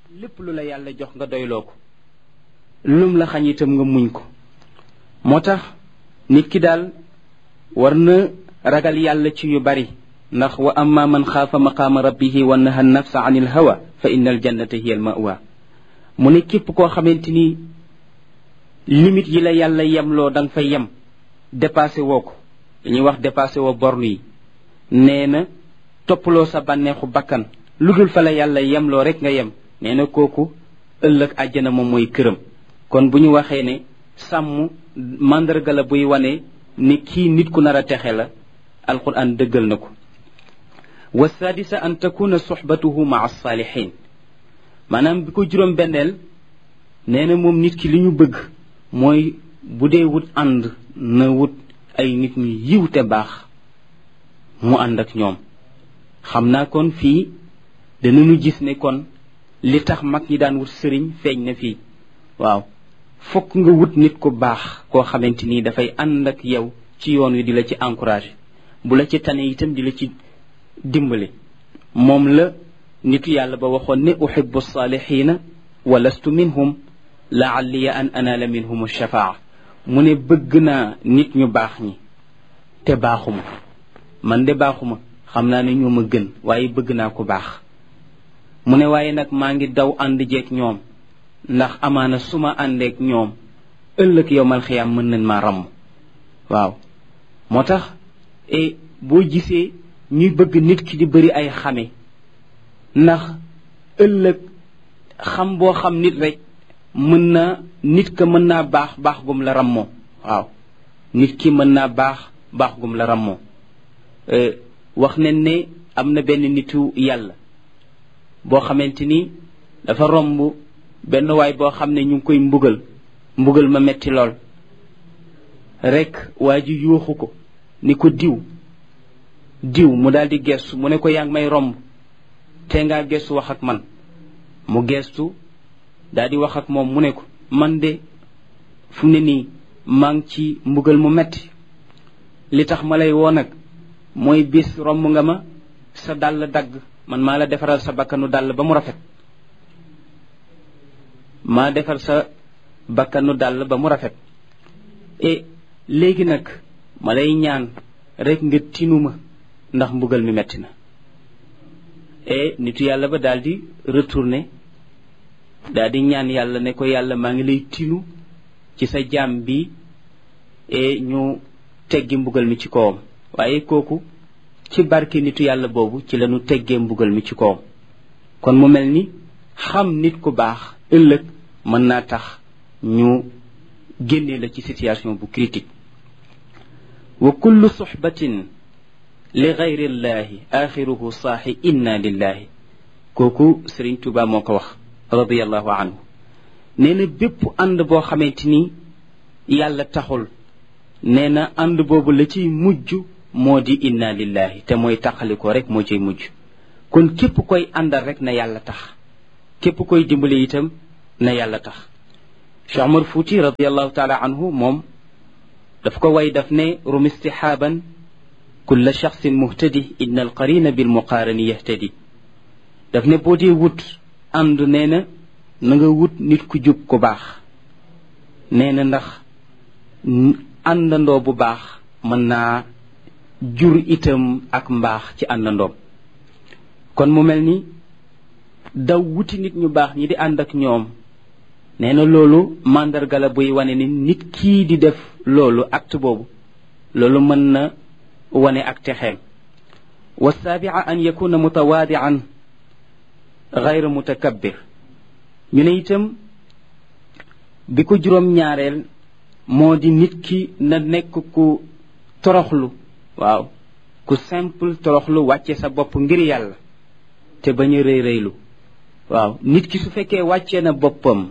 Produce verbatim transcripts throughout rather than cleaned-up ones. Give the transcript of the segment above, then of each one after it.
lépp lu la yàlla jox nga doyloo ko lum la xañ itam nga muñ ko moo tax nit ki daal war na ragal yàlla ci yu bari ndax wa amma man xaafa maqaama rabbihi wa naha nafsa anil hawa fa inna al jannata hiya al mawa mu ne képp koo xamante ni limite yi la yàlla yemloo da nga fay yem dépassé woo ko dañuy wax dépassé woo borne yi nee na toppaloo sa bànneexu bakkan lu dul fa la yàlla yemloo rek nga yem nee na kooku ëllëg àjjana moom mooy këram kon bu ñu waxee ne sàmm mandarga la buy wane ni kii nit ku nar a texe la alquran dëggal na ko wa sadisa an takuna soxbatuhu maa alsaalihin maanaam bi ko juróom benneel nee na moom nit ki li ñu bëgg mooy bu dee wut ànd na wut ay nit ñu yiw te baax mu ànd ak ñoom xam naa kon fii danañu gis ne kon li tax mag ñi daan wut sëriñ feeñ na fii waaw fokk nga wut nit ku baax koo xamante ni dafay ànd ak yow ci yoon wi di la ci encouragé bu la ci tane itam di la ci dimbale moom la nitu yàlla ba waxoon ne uhibbu saalihiina wa lastu minhum laalliya an anaala minhum shafaa mu ne bëgg naa nit ñu baax ñi te baaxuma man de baaxuma xam naa ne ñoo ma gën waaye bëgg naa ko baax mu ne waaye nag maa ngi daw ànd jeeg ñoom ndax amaana su ma àndeek ñoom ëllëg yowmal xiyaam mën nañ maa ràmm waaw moo tax e boo gisee ñuy bëgg nit ki di bëri ay xame ndax ëllëg xam boo xam nit rek mën na nit ka mën naa baax baax gum la rammoo waaw nit ki mën naa baax baax gum la rammoo wax nañ ne am na benn nitu yàlla boo xamante ni dafa romb benn waay boo xam ne ñu ngi koy mbugal mbugal ma metti lool rek waa ji yuuxu ko ni ko diw diw mu daal di gestu mu ne ko yaa ngi may romb te ngaa gestu wax ak man mu gestu daal di wax ak moom mu ne ko man de fu ne nii maa ngi ci mbugal mu metti li tax ma lay woo nag mooy bis romb nga ma sa dàll dagg man maa la defaral sa bakkanu dàll ba mu rafet maa defar sa bakkanu dàll ba mu rafet e léegi nag ma lay ñaan rek nga tinuma ndax mbugal mi metti na e nitu yàlla ba daal di retourné daal di ñaan yàlla ne ko yàlla maa ngi lay tinu ci sa jaam bi e ñu teggi mbugal mi ci kawam waaye kooku ci barke nitu yàlla boobu ci lañu teggee mbugal mi ci kawam kon mu mel ni xam nit ku baax ëllëg mën naa tax ñu génnee la ci situation bu critique wa kullu suxbatin li gayri llahi axiruhu saaxi inna lillahi kooku Sëriñ Tuuba moo ko wax radiallahu anhu nee na bépp ànd boo xamante ni yàlla taxul nee na ànd boobu la ciy mujj moo di inna lillahi te mooy taqalikoo rek moo ciy mujj kon képp koy àndal rek na yàlla tax képp koy dimbali itam na yàlla tax Cheikh Omar Fouti radiallahu taala anhu moom daf ko way daf ne rum istihaaban kulla shaxsin muhtadi inna alqarina bilmuqaarani yahtadi daf ne boo dee wut ànd nee na na nga wut nit ku jub ku baax nee na ndax àndandoo bu baax mën naa jur itam ak mbaax ci àndandoom kon mu mel ni daw wuti nit ñu baax ñi di ànd ak ñoom nee na loolu mandarga la buy wane ni nit kii di def loolu acte boobu loolu mën na wane ak texeem wa saabia an yakuna mutawaadian gayra mutakabbir ñu ne itam bi ko juróom ñaareel moo di nit ki na nekk ku toroxlu waaw ku simple toroxlu wàcce sa bopp ngir yàlla te bañ a rëy rëylu waaw nit ki su fekkee wàccee na boppam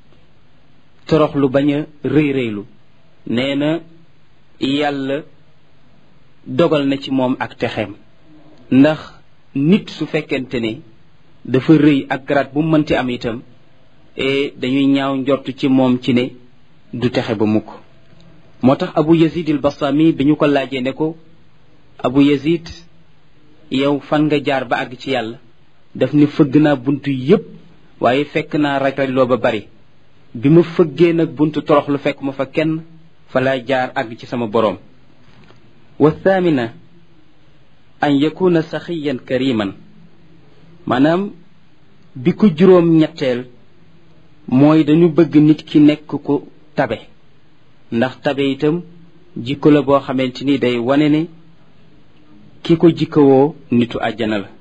toroxlu bañ a rëy rëylu nee na yàlla dogal na ci moom ak texeem ndax nit su fekkente ne dafa rëy ak garaat bu mënti am itam e dañuy ñaaw njortu ci moom ci ne du texe ba mukk moo tax Abu Yazid al Bastami bi ñu ko laajee ne ko Abu Yazid yow fan nga jaar ba àgg ci yàlla daf ni fëgg naa buntu yépp waaye fekk naa ragaloo ba bari bi ma fëggee nag buntu toroxlu fekk ma fa kenn fa laa jaar àgg ci sama boroom wa thamina an yakuna saxiyan kariman maanaam bi ko juróom ñetteel mooy dañu bëgg nit ki nekk ku tabe ndax tabe itam jikko la boo xamante ni day wane ne ki ko jikkawoo nitu àjjana la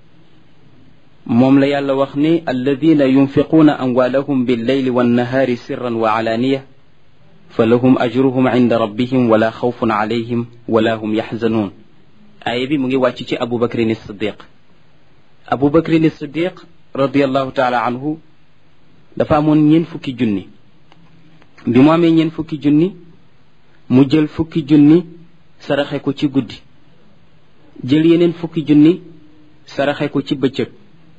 moom la yàlla wax ni alladina yunfiquuna amwaalahum billayli wannahaari sirran wa alaaniya fa lahum ajruhum inda rabbihim wala xawfun alayhim wala hum yaxzanuun aaya bi mu ngi wàcc ci abu bakrin siddiq abu bakrin siddiq radiallahu taala anhu dafa amoon ñeen fukki junni bi mu amee ñeen fukki junni mu jël fukki junni saraxe ko ci guddi jël yeneen fukki junni saraxe ko ci bëccëg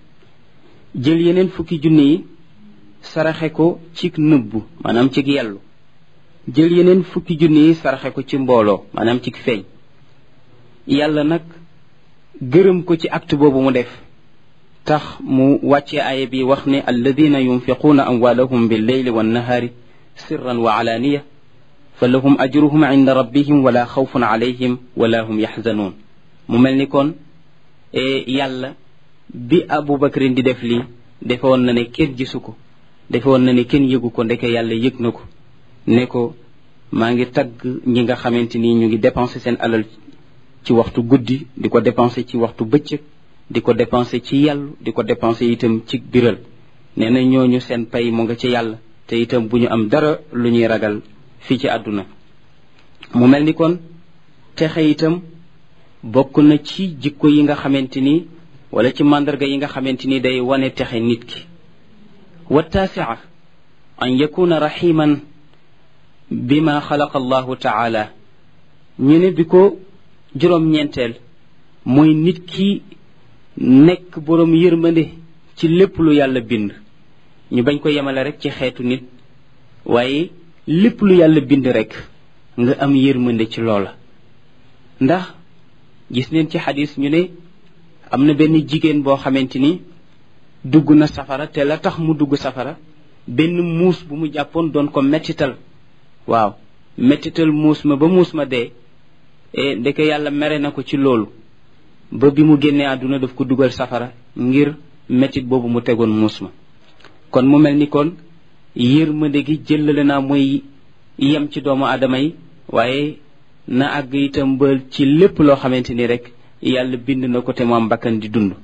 jël yeneen fukki junni yi saraxe ko ci nëbbu maanaam ci yellu jël yeneen fukki junni yi saraxe ko ci mbooloo maanaam ci feeñ yàlla nag gërëm ko ci acte boobu mu def tax mu wàcce aaya bi wax ne alladina yunfiquuna amwaalahum billeyli wannahaari sirran wa alaaniya fa lahum ajruhum inda rabbihim wala xawfun alayhim wala hum yaxzanuun mu mel ni kon yàlla bi Abu Bakrin di def lii defoon na ne kenn gisu ko defoon na ne kenn yëgu ko ndeke yàlla yëg na ko ne ko maa ngi tagg ñi nga xamante ni ñu ngi dépenser seen alal ci waxtu guddi di ko dépenser ci waxtu bëccëg di ko dépenser ci yàllu di ko dépenser itam ci biral nee na ñooñu seen pay mu nga ci yàlla te itam bu ñu am dara lu ñuy ragal fii ci àdduna mu mel ni kon texe itam bokk na ci jikko yi nga xamante ni wala ci màndarga yi nga xamante ni day wane texe nit ki wa taasia an yakuna rahiman bima xalaqa allahu taala ñu ne bi ko juróom-ñeenteel mooy nit ki nekk boroom yërmande ci lépp lu yàlla bind ñu bañ ko yemale rek ci xeetu nit waaye lépp lu yàlla bind rek nga am yërmande ci loola ndax gis neen ci xadis ñu ne am na benn jigéen boo xamante ni dugg na safara te la tax mu dugg safara benn muus bu mu jàppoon doon ko mettital waaw mettital muus ma ba muus ma dee e ndeke yàlla mere na ko ci loolu ba bi mu génnee àdduna daf ko dugal safara ngir mettit boobu mu tegoon muus ma kon mu mel ni kon yërmande gi jëlale naa mooy yem ci doomu aadama yi waaye na àgg itam ba ci lépp loo xamante ni rek yàlla bind na ko te mu am bakkan di dund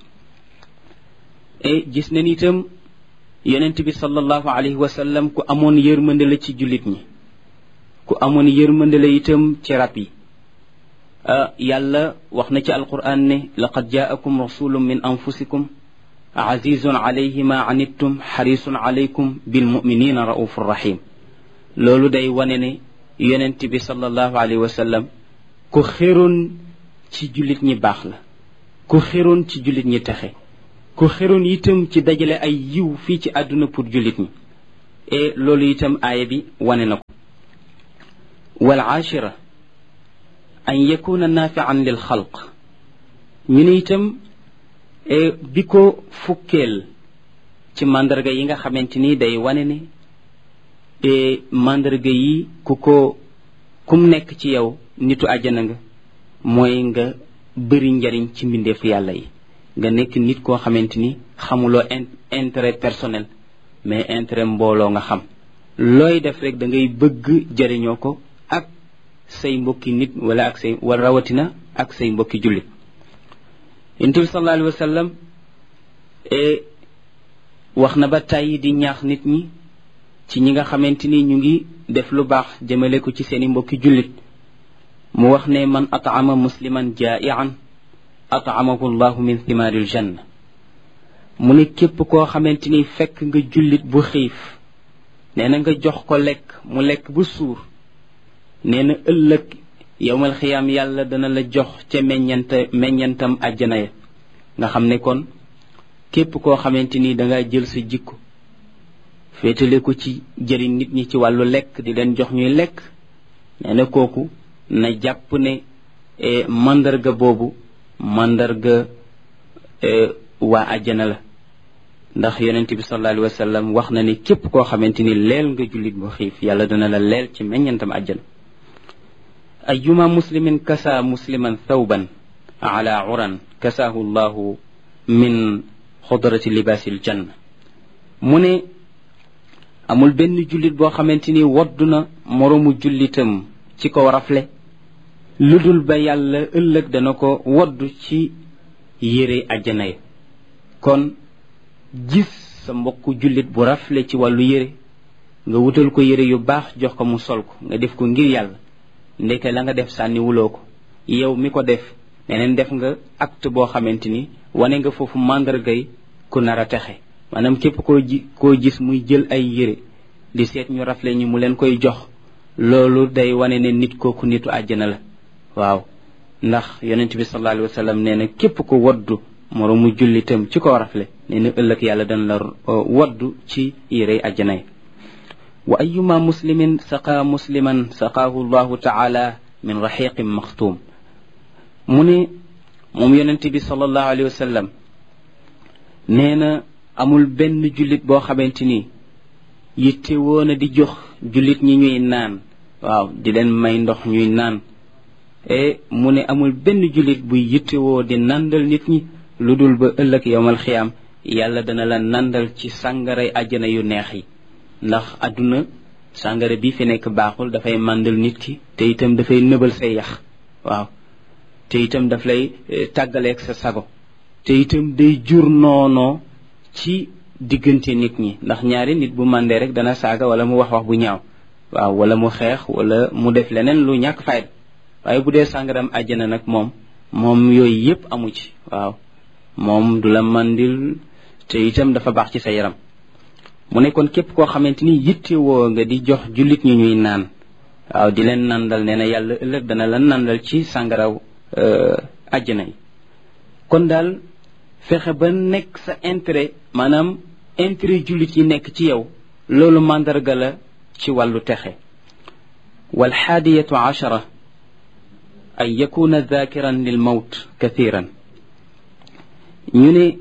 e gis nañ itam yonent bi sallallahu alayhi wa sallam ku amoon yërmande la ci jullit ñi ku amoon yërmande la itam ci rab yi yàlla wax na ci alquran ne laqad jaakum rasulun min anfusikum azizun alayhi ma anittum xarisun alaykum bilmuminina raufur rahim loolu day wane ne yonent bi sallallahu alayhi wa sallam ku xéroon ci jullit ñi baax la ku xéroon ci jullit ñi texe ku xéroon itam ci dajale ay yiw fii ci àdduna pour jullit ñi et loolu itam aaya bi wane na ko wal aashira an yakuna naafian lil xalq ñu ne itam bi ko fukkeel ci mandarga yi nga xamante ni day wane ne mandarga yi ku ko kum nekk ci yow nitu àjjana nga mooy nga bëri njariñ ci mbindeefu yàlla yi nga nekk nit koo xamante ni xamuloo intérêt personnel mais intérêt mbooloo nga xam looy def rek da ngay bëgg jariñoo ko ak say mbokki nit wala ak say wala rawatina ak say mbokki jullit yonent bi sallallahu alayhi wa sallam wax na ba tàyyi di ñaax nit ñi ci ñi nga xamante ni ñu ngi def lu baax jëmale ko ci seeni mbokki jullit mu wax ne man at'ama musliman jaa'ian at'amahu llahu min thimaaril janna mu ne képp koo xamante ni fekk nga jullit bu xiif nee na nga jox ko lekk mu lekk bu suur nee na ëllëg yowmal xiyaam yàlla dana la jox ca meññante meññantam àjjana ya nga xam ne kon képp koo xamante ni danga jël sa jikko féetale ko ci jëriñ nit ñi ci wàllu lekk di leen jox ñuy lekk nee na kooku na jàpp ne mandarga boobu mandarga waa àjjana la ndax yonent bi sallallahu alayhi wa sallam wax na ni képp koo xamante ni leel nga jullit bu xiif yàlla dana la leel ci meññantam àjjana ayuma muslimin kasa musliman thawban ala uran kasaahu llahu min xudrati libaasil janna mu ne amul benn jullit boo xamante ni woddu na moroomu jullitam ci ko rafle lu dul ba yàlla ëllëg dana ko woddu ci yére àjjana yi kon gis sa mbokku jullit bu rafle ci wàllu yére nga wutal ko yére yu baax jox ko mu sol ko nga def ko ngir yàlla ndeke la nga def sànni wuloo ko yow mi ko def neneen def nga acte boo xamante ni wane nga foofu màndargay ku nar a texe maanaam képp koo ji koo gis muy jël ay yére di seet ñu rafle ñi mu leen koy jox loolu day wane ne nit kooku nitu àjjana la waaw ndax yonent bi sallallahu alayhi wa sallam nee na képp ko woddu moroomu jullitam ci ko rafle nee na ëllëg yàlla dana la woddu ci yérey àjjana yi wa ayuma muslimin saqaa musliman saqaahu llahu taala min raxiqin maxtuum mu ne moom yonent bi sallallahu alayhi wa sallam nee na amul benn jullit boo xamante ni yitte woon a di jox jullit ñi ñuy naan waaw di leen may ndox ñuy naan e mu ne amul benn jullit buy yittewoo di nandal nit ñi lu dul ba ëllëg yowmal xiyaam yàlla dana la nandal ci sàngaray àjjana yu neex yi ndax àdduna sàngara bi fi nekk baaxul dafay màndal nit ki te itam dafay nëbal say yax waaw te itam daf lay tàggaleeg sa sago te itam day jur noonoo ci diggante nit ñi ndax ñaari nit bu màndee rek dana saaga wala mu wax wax bu ñaaw waaw wala mu xeex wala mu def leneen lu ñàkk fayda waaye bu dee sàngaram àjjana nag moom moom yooyu yépp amu ci waaw moom du la mandil te itam dafa baax ci sa yaram mu ne kon képp koo xamante ni yittewoo nga di jox jullit ñi ñuy naan waaw di leen nandal nee na yàlla ëllëg dana la nandal ci sàngaraw àjjana yi kon daal fexe ba nekk sa intérêt maanaam intérêt jullit yi nekk ci yow loolu màndarga la ci wàllu texe wal xaadiyatu ashara an yakuna dhakiran lil mawt kathiran ñu ne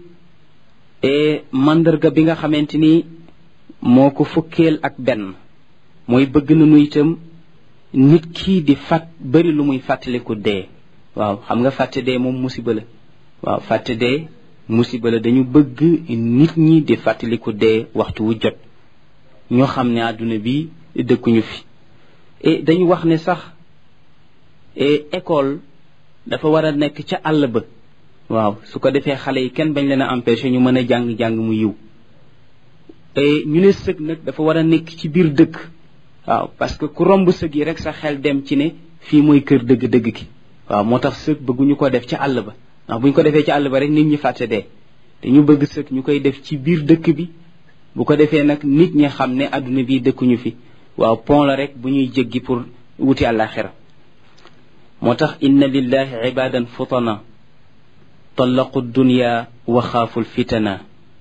mandarga bi nga xamante ni moo ko fukkeel ak benn mooy bëgg nañu itam nit kii di fàtt bari lu muy fàttaliku dee waaw xam nga fàtte dee moom musiba la waaw fàtte dee musiba la dañu bëgg nit ñi di fàttaliku dee waxtu wu jot ñoo xam ne àdduna bi dëkkuñu fi et dañu wax ne sax et école dafa war a nekk ca àll ba waaw su ko defee xale yi kenn bañ leen a empêché ñu mën a jàng-jàng mu yiw et ñu ne sëg nag dafa war a nekk ci biir dëkk waaw parce que ku romb sëg yi rek sa xel dem ci ne fii mooy kër dëgg-dëgg ki waaw moo tax sëg bëgguñu ko def ca àll ba ndax bu ñu ko defee ci àll ba rek nit ñi fàtte dee te ñu bëgg sëg ñu koy def ci biir dëkk bi bu ko defee nag nit ñi xam ne àdduna bi dëkkuñu fi waaw pont la rek bu ñuy jéggi pour wuti àllaaxira moo tax inna lillahi ibadan futana طلقوا الدنيا وخافوا الفتنة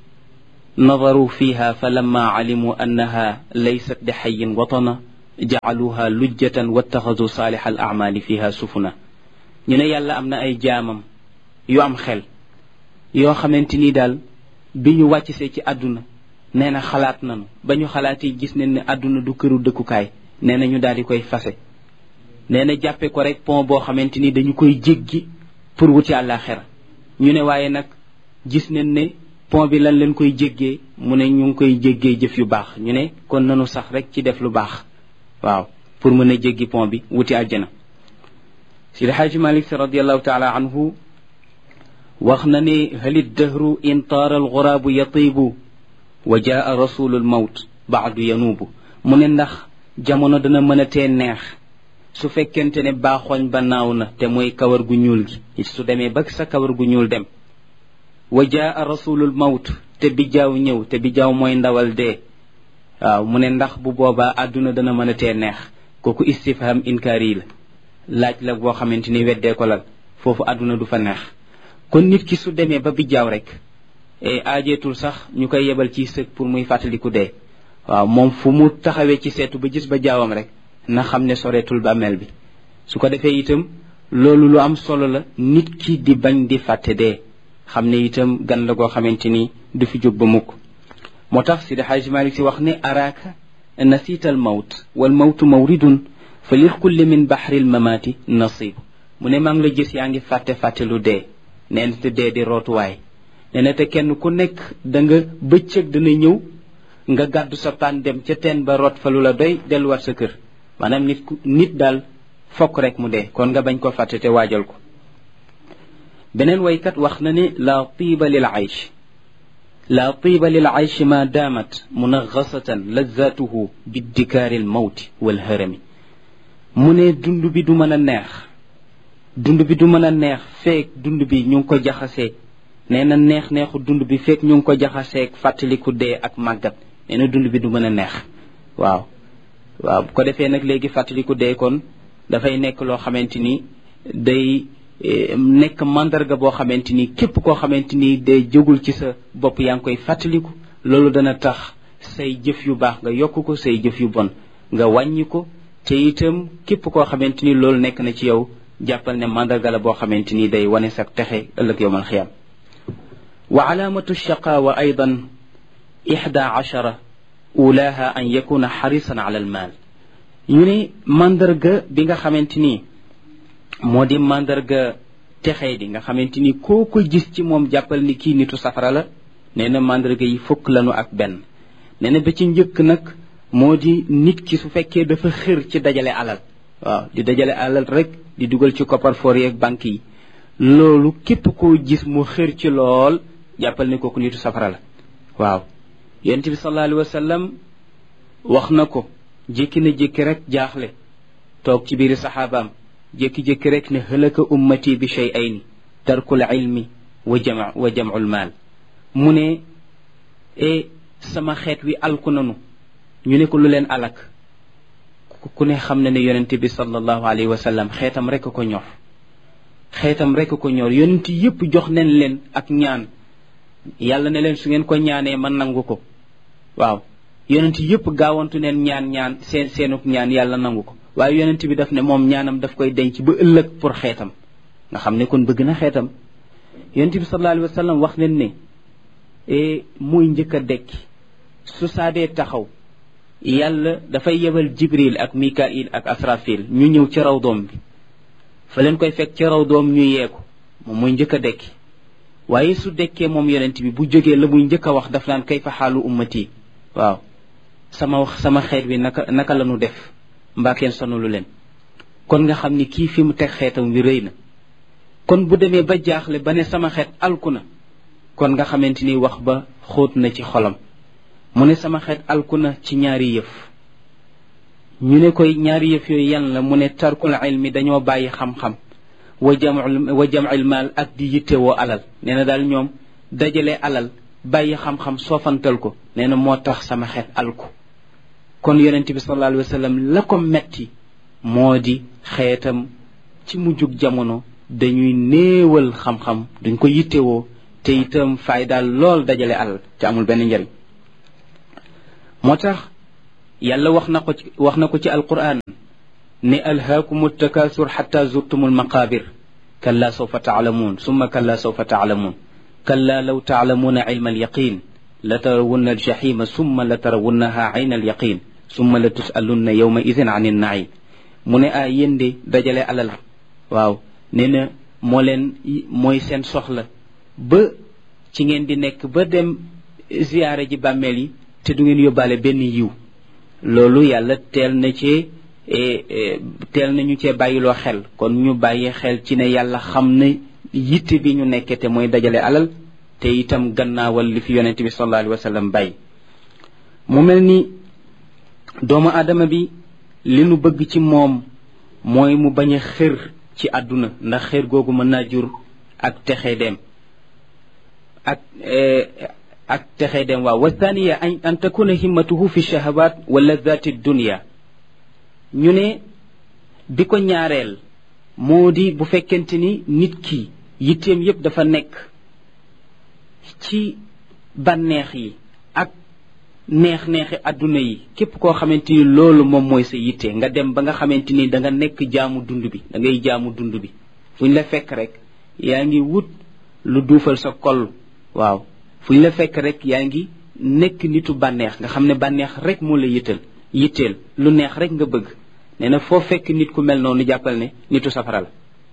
نظروا فيها فلما علموا أنها ليست لحي وطنا جعلوها لجة واتخذوا صالح الأعمال فيها سفنا ñu ne yàlla am na ay jaamam yu am xel yoo xamante ni daal bi ñu wàccsee ci àdduna nee na xalaat nañu ba ñu xalaatee gis nañ ne àdduna du këru dëkkukaay nee na ñu daal di koy fase nee na jàppe ko rek pont boo xamante ni dañu koy jéggi pour wuti àllaaxira ñu ne waaye nag gis nañ ne pont bi lan leen koy jéggee mu ne ñu ngi koy jéggee jëf yu baax ñu ne kon nanu sax rek ci def lu baax waaw pour mën a jéggi pont bi wuti àjjana Sidi Xaaji Malik Si radiallahu taala anhu wax na ne halid dahru in taara alxuraabu yatiibu wa jaa rasulu lmawt baadu yanuubu mu ne ndax jamono dana mën a tee neex su fekkente ne baaxooñ ba naaw na te mooy kawar gu ñuul gi su demee ba sa kawar gu ñuul dem wa jaa rasulul mawt te bijaaw ñëw te bijaaw mooy ndawal dee waaw mu ne ndax bu boobaa àdduna dana mën a tee neex kooku istifham inkaari la laaj la boo xamante ni weddee ko lal foofu àdduna du fa neex kon nit ki su demee ba bijaaw rek e aajeetul sax ñu koy yebal ci sëg pour muy fàttaliku dee waaw moom fu mu taxawee ci seetu ba gis ba jaawam rek na xam ne soreetul bàmmeel bi su ko defee itam loolu lu am solo la nit ki di bañ di fàtte dee xam ne itam gan la goo xamante ni du fi jóg ba mukk moo tax Sidi Xaaji Malik Si wax ne araaka nasita al mawt wal mawtu mawridun fa lil kulli min baxri al mamaati nasib mu ne maa ngi la gis yaa ngi fàtte fàtte lu dee nee na te dee di rootuwaay nee na te kenn ku nekk da nga bëccëg dana ñëw nga gàddu sa paan dem ca teen ba root fa lu la doy delluwaat sa kër maanaam nit ku nit daal fokk rek mu dee kon nga bañ ko fàtte te waajal ko beneen waykat wax na ne la tiiba lil aysh la tiiba lil aysh ma daamat munaxasatan lazatuhu biddikaari l mawti wal hërami mu ne dund bi du mën a neex dund bi du mën a neex feek dund bi ñu ngi ko jaxasee nee na neex neexu dund bi feek ñu ngi ko jaxaseeg fàttaliku dee ak màggat nee na dund bi du mën a neex waaw waaw bu ko defee nag léegi fàttaliku dee kon dafay nekk loo xamante ni day nekk mandarga boo xamante ni képp koo xamante ni day jógul ci sa bopp yaa ngi koy fàttaliku loolu dana tax say jëf yu baax nga yokk ko say jëf yu bon nga wàññi ko te itam képp koo xamante ni loolu nekk na ci yow jàppal ne mandarga la boo xamante ni day wane sa texe ëllëg yowmal xiyaam wa alaamatu shaqaawa aydan ixda achara ulaha an yakuna xarisan ala almaal ñu ne mandarga bi nga xamante ni moo di mandarga texee di nga xamante ni koo ko gis ci moom jàppal ni kii nitu safara la nee na mandarga yi fukk lanu ak benn nee na ba ci njëkk nag moo di nit ki su fekkee dafa xër ci dajale alal waaw di dajale alal rek di dugal ci coffre-fort yi ak banque yi loolu képp koo gis mu xër ci lool jàppal ni kooku nitu safara la waaw yonent bi sallallahu alayhi wa sallam wax na ko jékki na jékki rek jaaxle toog ci biiri saxaabaam jékki-jékki rek ne halaka ummati bi shay'ayni tarkul ilmi wa jama wa jam'ul maal mu ne e sama xeet wi alku nanu ñu ne ko lu leen alak ku ne xam na ne yonent bi sallallahu alayhi wa sallam xeetam rek ko ñor xeetam rek ko ñor yonent yépp jox nañ leen ak ñaan yàlla ne leen su ngeen ko ñaanee man nangu ko waaw yonent yépp gaawantu neen ñaan ñaan seen seenuk ñaan yàlla nangu ko waaye yonent bi daf ne moom ñaanam daf koy denc ba ëllëg pour xeetam nga xam ne kon bëgg na xeetam yonent bi sallallahu alayhi wa sallam wax leen ne e muy njëkk a dekki su saadee taxaw yàlla dafay yebal jibril ak mikail ak asrafil ñu ñëw ci raw doom bi fa leen koy fekk ci raw doom ñu yeeku moom muy njëkk a dekki waaye su dekkee moom yonent bi bu jógee la muy njëkk a wax daf naan kayfa xaalu ummati waaw sama wax sama xeet bi naka naka la ñu def mbaa kenn sonulu leen kon nga xam ni kii fi mu teg xeetam wi rëy na kon bu demee ba jaaxle ba ne sama xeet alku na kon nga xamante ni wax ba xóot na ci xolam mu ne sama xeet alku na ci ñaari yëf ñu ne koy ñaari yëf yooyu yan la mu ne tarkul ilmi dañoo bàyyi xam-xam wa jam'ul wa jam'il maal ak di yittewoo alal nee na daal ñoom dajale alal bàyyi xam-xam soofantal ko nee na moo tax sama xeet alku kon yonent bi sallallahu alayhi wa sallam la ko metti moo di xeetam ci mujjug jamono dañuy néewal xam-xam duñ ko yittewoo te itam fay daal lool dajale alal te amul benn njariñ moo tax yàlla wax na ko ci wax na ko ci alquran ne alhaakumu takasur xata zurtumu almaqabir kalla sawfa taalamuun summa kalla sawfa taalamuun kalla law taalamuuna ilma alyaqin la tarawunna aljahima summa la tarawunnaha ayna alyaqin summa la tusalunna yawma idin an innaim mu ne a yénde dajale alal waaw nee na moo leen mooy seen soxla ba ci ngeen di nekk ba dem ziyaare ji bàmmeel yi te du ngeen yóbbaale benn yiw loolu yàlla teel na ci teel nañu cee bàyyiloo xel kon ñu bàyyi xel ci ne yàlla xam na yitte bi ñu nekkee te mooy dajale alal te itam gannaawal li fi yonente bi sallallahu alayhi wa sallam bàyyi mu mel ni doomu aadama bi li nu bëgg ci moom mooy mu bañ a xër ci àdduna ndax xër googu mën naa jur ak texe dem ak ak texe dem waaw wa thaniya an takuna himmatuhu fi shahawat wa ladati dunya ñu ne bi ko ñaareel moo di bu fekkente ni nit ki yitteem yépp dafa nekk ci bànneex yi ak neex-neexi àdduna yi képp koo xamante ni loolu moom mooy sa yitte nga dem ba nga xamante ni da nga nekk jaamu dund bi da ngay jaamu dund bi fu ñu la fekk rek yaa ngi wut lu duufal sa koll waaw fu ñu la fekk rek yaa ngi nekk nitu bànneex nga xam ne bànneex rek moo la yittal yitteel lu neex rek nga bëgg nee na foo fekk nit ku mel noonu jàppal ne nitu safara la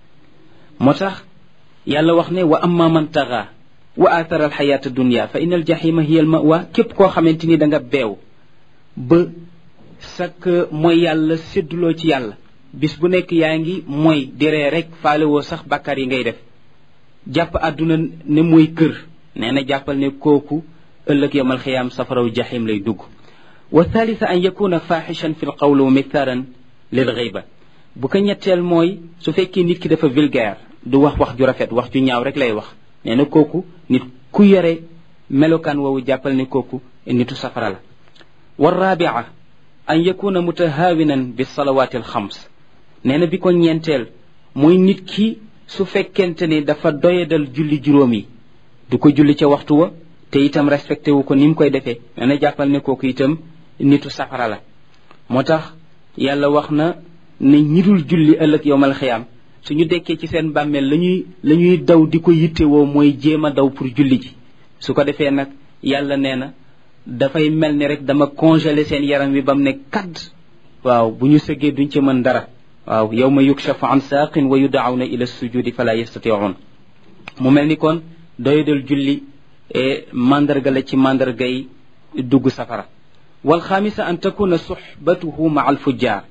moo tax yàlla wax ne wa amma man taxa wa athara alxayaata dunia fa inna aljahima hiya almawa képp koo xamante ni da nga beew ba sak mooy yàlla sédduloo ci yàlla bis bu nekk yaa ngi mooy diree rek faalewoo sax bàkkaar yi ngay def jàpp àdduna ne mooy kër nee na jàppal ne kooku ëllëg yawmal xiyaam safaraw jahim lay dugg wa thalitha an yakuna faxishan fi lqawli wa miktaaran lil xiiba bu ko ñetteel mooy su fekkee nit ki dafa vulgaire du wax wax ju rafet wax ju ñaaw rek lay wax nee na kooku nit ku yore melokaan woowu jàppal ne kooku nitu safara la wa rabia an yakuna mutahaawinan bi salawaati alxams nee na bi ko ñeenteel mooy nit ki su fekkente ni dafa doyadal julli juróom yi du ko julli ca waxtu wa te itam respecté wu ko ni mu koy defee nee na jàppal ne kooku itam nitu safara la moo tax yàlla wax na ne ñi dul julli ëllëg yowmal xiyaam suñu dekkee ci seen bàmmeel lañuy la ñuy daw di ko yittewoo mooy jéem a daw pour julli ji su ko defee nag yàlla nee na dafay mel ni rek dama congelé seen yaram wi ba mu ne kadd waaw bu ñu sëggee duñ ci mën dara waaw yawma yukshafu an saaqin wa yudaawna ila sujudi fala yastatiun mu mel ni kon doyadal julli e mandarga la ci mandarga yi dugg safara wal xaamisa an takuna suxbatuhu ma al fujjaar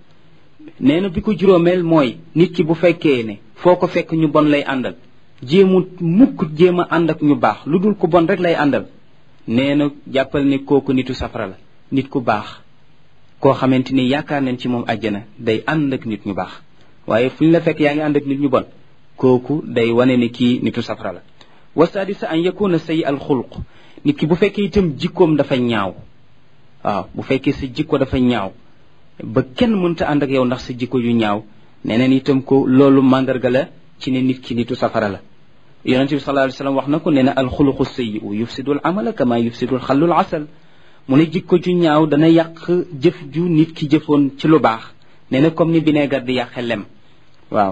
nee na bi ko juróomeel mooy nit ki bu fekkee ne foo ko fekk ñu bon lay àndal jéemu mukk jéem a ànd ak ñu baax lu dul ku bon rek lay àndal nee na jàppal ne kooku nitu safara la nit ku baax koo xamante ni yaakaar nañ ci moom àjjana day ànd ak nit ñu baax waaye fu ñu la fekk yaa ngi ànd ak nit ñu bon kooku day wane ne kii nitu safara la wa sadisa an yakuna sayyi al xulq nit ki bu fekkee itam jikkoom dafa ñaaw waaw bu fekkee sa jikko dafa ñaaw ba kenn mënta ànd ak yow ndax sa jikko yu ñaaw neneen itam ko loolu mandarga la ci ne nit ki nitu safara la yonente bi sallallahu alayhi wasallam wax na ko nee na alxuluqu sayyi'u yufsidu al amala kama yufsidu al xallu al asal mu ne jikko ju ñaaw dana yàq jëf ju nit ki jëfoon ci lu baax nee na comme ni bineegar di yàqe lem waaw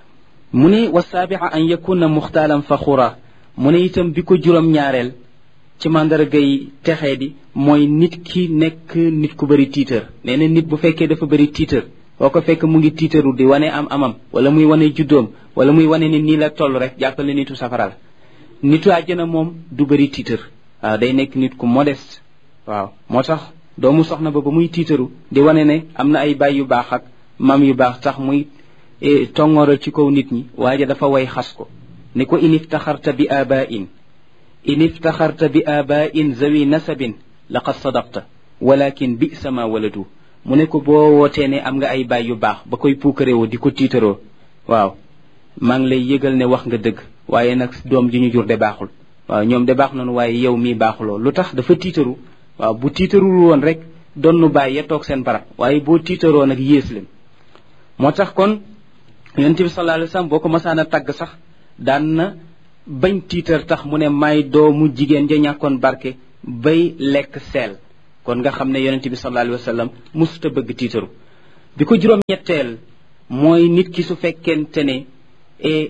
mu ne wa saabi'a an yakuna muxtaalan faxura mu ne itam bi ko juróom ñaareel ci mandargay texee di mooy nit ki nekk nit ku bëri tiitër nee na nit bu fekkee dafa bëri tiitër boo ko fekk mu ngi tiitaru di wane am amam wala muy wane juddoom wala muy wane ni nii la toll rek jàppale nitu safara la nitu àjjana moom du bëri tiitër waaw day nekk nit ku modeste waaw moo tax doomu soxna ba ba muy tiitaru di wane ne am na ay baay yu baax ak mam yu baax tax muy tongooral ci kaw nit ñi waaye dafa way xas ko ni ko in iftaxarta bi abain in iftaxarta bi abain zawi nasabin laqad sadaqta walakin bisa ma waladu mu ne ko boo wootee ne am nga ay baay yu baax ba koy puukaréewo di ko tiitaroo waaw maa ngi lay yëgal ne wax nga dëgg waaye nag doom ji ñu jur de baaxul waaw ñoom de baax nañu waaye yow mii baaxuloo lu tax dafa tiitaru waaw bu tiitarul woon rek doon nu bàyyi ya toog seen barab waaye boo tiitaroo nag yées leen moo tax kon yonent bi sallallahu alayhi wasallam boo ko masaan a tàgg sax daan na bañ tiitar tax mu ne may doomu jigéen ja ñàkkoon barke bay lekk seel kon nga xam ne yonent bi sallallahu alayhi wasallam musuta bëgg tiitaru bi ko juróom ñetteel mooy nit ki su fekkente ne e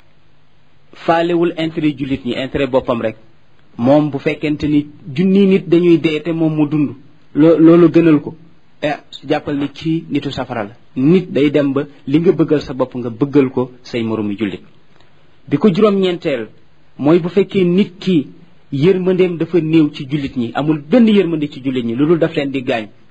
faalewul intérêt jullit ñi intérêt boppam rek moom bu fekkente ni junni nit dañuy dee te moom mu dund loo loolu gënal ko eh jàppal ni ci nitu safara la nit day dem ba li nga bëggal sa bopp nga bëggal ko say moroomi jullit bi ko juróom-ñeenteel mooy bu fekkee nit ki yërmandeem dafa néew ci jullit ñi amul benn yërmande ci jullit ñi lu dul daf leen di gaañ